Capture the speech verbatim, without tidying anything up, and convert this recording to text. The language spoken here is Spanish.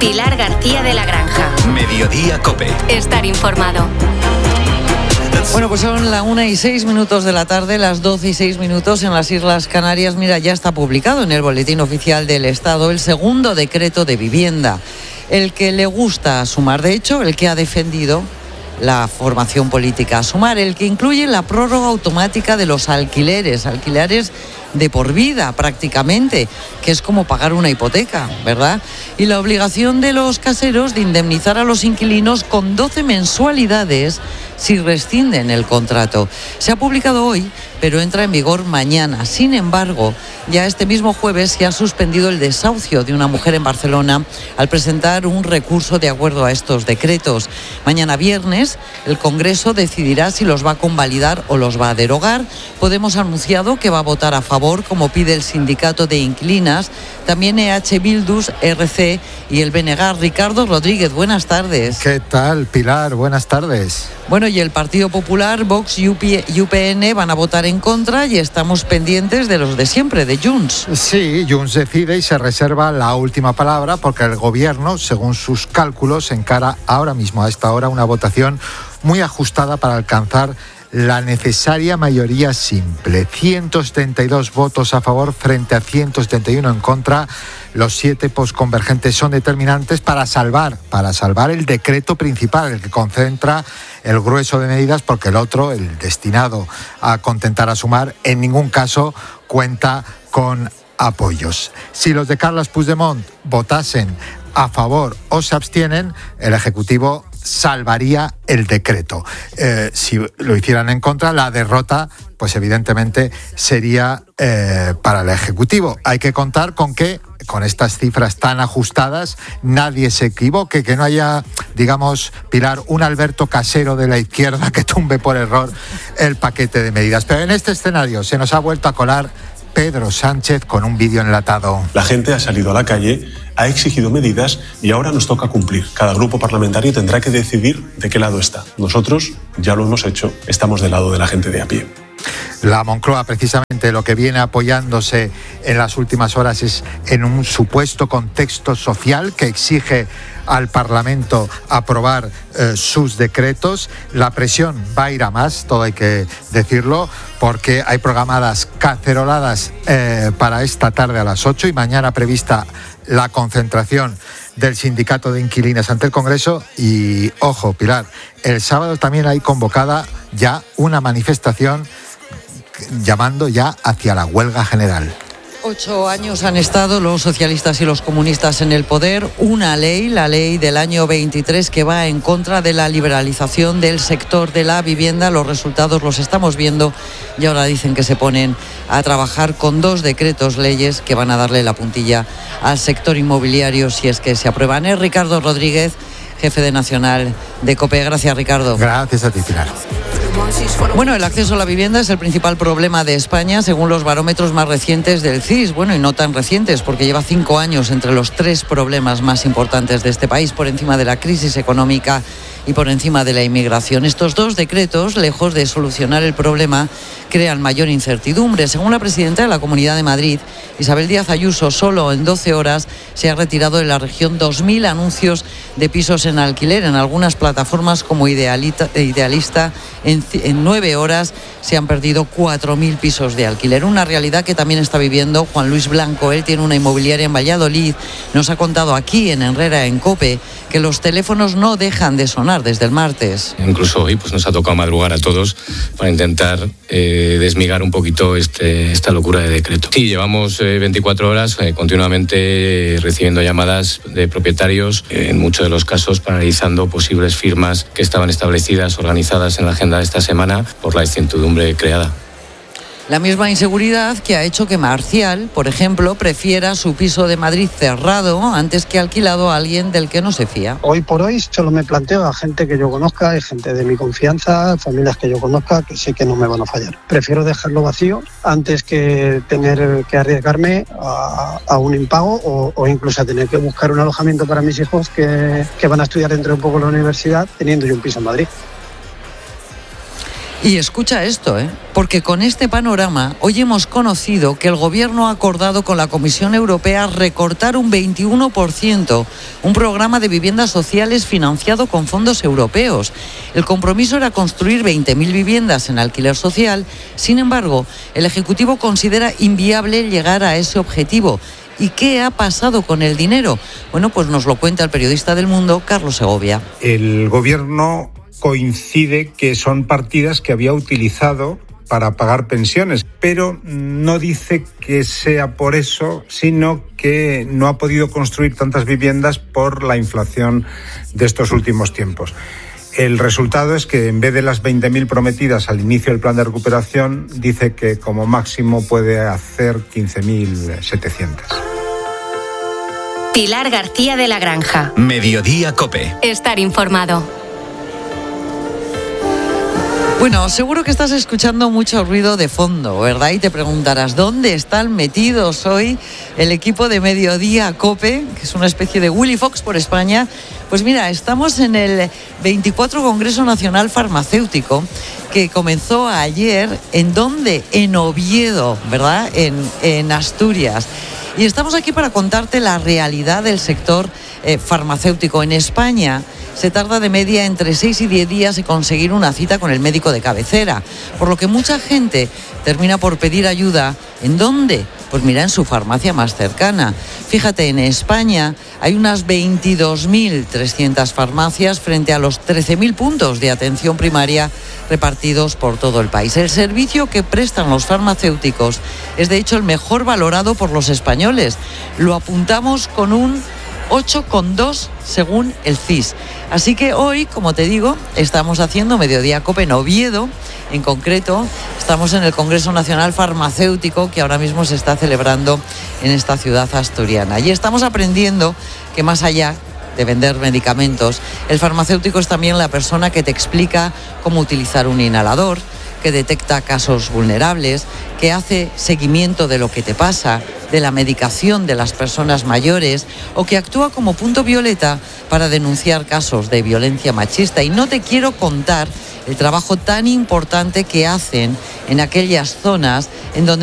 Pilar García de la Granja. Mediodía COPE. Estar informado. Bueno, pues son las una y seis minutos de la tarde, las doce y seis minutos en las Islas Canarias. Mira, ya está publicado en el Boletín Oficial del Estado el segundo decreto de vivienda. El que le gusta Sumar, de hecho, el que ha defendido la formación política Sumar, el que incluye la prórroga automática de los alquileres, alquileres de por vida prácticamente, que es como pagar una hipoteca, ¿verdad? Y la obligación de los caseros de indemnizar a los inquilinos con doce mensualidades si rescinden el contrato. Se ha publicado hoy, pero entra en vigor mañana. Sin embargo, ya este mismo jueves se ha suspendido el desahucio de una mujer en Barcelona al presentar un recurso de acuerdo a estos decretos. Mañana viernes, el Congreso decidirá si los va a convalidar o los va a derogar. Podemos ha anunciado que va a votar a favor, como pide el sindicato de inquilinas, también E H Bildus, R C y el B N G. Ricardo Rodríguez, buenas tardes. ¿Qué tal, Pilar? Buenas tardes. Bueno, y el Partido Popular, Vox y U P N van a votar en contra y estamos pendientes de los de siempre, de Junts. Sí, Junts decide y se reserva la última palabra porque el gobierno, según sus cálculos, encara ahora mismo a esta hora una votación muy ajustada para alcanzar la necesaria mayoría simple. ciento setenta y dos votos a favor frente a ciento setenta y uno en contra. Los siete posconvergentes son determinantes para salvar, para salvar el decreto principal, el que concentra el grueso de medidas, porque el otro, el destinado a contentar a Sumar, en ningún caso cuenta con apoyos. Si los de Carles Puigdemont votasen a favor o se abstienen, el Ejecutivo salvaría el decreto. Eh, si lo hicieran en contra, la derrota, pues evidentemente sería eh, para el Ejecutivo. Hay que contar con que, con estas cifras tan ajustadas, nadie se equivoque, que no haya, digamos, Pilar, un Alberto Casero de la izquierda que tumbe por error el paquete de medidas. Pero en este escenario se nos ha vuelto a colar Pedro Sánchez con un vídeo enlatado. La gente ha salido a la calle, ha exigido medidas y ahora nos toca cumplir. Cada grupo parlamentario tendrá que decidir de qué lado está. Nosotros ya lo hemos hecho, estamos del lado de la gente de a pie. La Moncloa, precisamente, lo que viene apoyándose en las últimas horas es en un supuesto contexto social que exige al Parlamento aprobar eh, sus decretos. La presión va a ir a más, todo hay que decirlo, porque hay programadas caceroladas eh, para esta tarde a las ocho y mañana prevista la concentración del sindicato de inquilinas ante el Congreso. Y, ojo, Pilar, el sábado también hay convocada ya una manifestación llamando ya hacia la huelga general. Ocho años han estado los socialistas y los comunistas en el poder. Una ley, la ley del año veintitrés, que va en contra de la liberalización del sector de la vivienda. Los resultados los estamos viendo y ahora dicen que se ponen a trabajar con dos decretos leyes que van a darle la puntilla al sector inmobiliario si es que se aprueban. Es Ricardo Rodríguez, jefe de Nacional de COPE. Gracias, Ricardo. Gracias a ti, Pilar. Bueno, el acceso a la vivienda es el principal problema de España, según los barómetros más recientes del C I S. Bueno, y no tan recientes, porque lleva cinco años entre los tres problemas más importantes de este país, por encima de la crisis económica y por encima de la inmigración. Estos dos decretos, lejos de solucionar el problema, crean mayor incertidumbre. Según la presidenta de la Comunidad de Madrid, Isabel Díaz Ayuso, solo en doce horas se ha retirado de la región dos mil anuncios de pisos en alquiler. En algunas plataformas como Idealita, Idealista, en, en nueve horas se han perdido cuatro mil pisos de alquiler. Una realidad que también está viviendo Juan Luis Blanco. Él tiene una inmobiliaria en Valladolid. Nos ha contado aquí en Herrera, en COPE, que los teléfonos no dejan de sonar desde el martes. Incluso hoy pues nos ha tocado madrugar a todos para intentar eh, desmigar un poquito este, esta locura de decreto. Sí, llevamos eh, veinticuatro horas eh, continuamente eh, recibiendo llamadas de propietarios, eh, en muchos de los casos paralizando posibles firmas que estaban establecidas, organizadas en la agenda de esta semana por la incertidumbre creada. La misma inseguridad que ha hecho que Marcial, por ejemplo, prefiera su piso de Madrid cerrado antes que alquilado a alguien del que no se fía. Hoy por hoy solo me planteo a gente que yo conozca, hay gente de mi confianza, familias que yo conozca, que sé que no me van a fallar. Prefiero dejarlo vacío antes que tener que arriesgarme a, a un impago o, o incluso a tener que buscar un alojamiento para mis hijos que, que van a estudiar dentro de un poco en la universidad teniendo yo un piso en Madrid. Y escucha esto, ¿eh? Porque con este panorama hoy hemos conocido que el Gobierno ha acordado con la Comisión Europea recortar un veintiuno por ciento un programa de viviendas sociales financiado con fondos europeos. El compromiso era construir veinte mil viviendas en alquiler social. Sin embargo, el Ejecutivo considera inviable llegar a ese objetivo. ¿Y qué ha pasado con el dinero? Bueno, pues nos lo cuenta el periodista del Mundo, Carlos Segovia. El Gobierno coincide que son partidas que había utilizado para pagar pensiones, pero no dice que sea por eso, sino que no ha podido construir tantas viviendas por la inflación de estos últimos tiempos. El resultado es que en vez de las veinte mil prometidas al inicio del plan de recuperación, dice que como máximo puede hacer quince mil setecientas. Pilar García de la Granja. Mediodía COPE. Estar informado. Bueno, seguro que estás escuchando mucho ruido de fondo, ¿verdad? Y te preguntarás, ¿dónde están metidos hoy el equipo de Mediodía COPE, que es una especie de Willy Fox por España? Pues mira, estamos en el veinticuatro Congreso Nacional Farmacéutico, que comenzó ayer, ¿en dónde? En Oviedo, ¿verdad? En, en Asturias. Y estamos aquí para contarte la realidad del sector eh, farmacéutico en España. Se tarda de media entre seis y diez días en conseguir una cita con el médico de cabecera, por lo que mucha gente termina por pedir ayuda. ¿En dónde? Pues mira, en su farmacia más cercana. Fíjate, en España hay unas veintidós mil trescientas farmacias frente a los trece mil puntos de atención primaria repartidos por todo el país. El servicio que prestan los farmacéuticos es de hecho el mejor valorado por los españoles. Lo apuntamos con un ocho coma dos según el C I S. Así que hoy, como te digo, estamos haciendo Mediodía COPE en Oviedo. En concreto, estamos en el Congreso Nacional Farmacéutico que ahora mismo se está celebrando en esta ciudad asturiana. Y estamos aprendiendo que más allá de vender medicamentos, el farmacéutico es también la persona que te explica cómo utilizar un inhalador, que detecta casos vulnerables, que hace seguimiento de lo que te pasa, de la medicación de las personas mayores, o que actúa como punto violeta para denunciar casos de violencia machista. Y no te quiero contar el trabajo tan importante que hacen en aquellas zonas en donde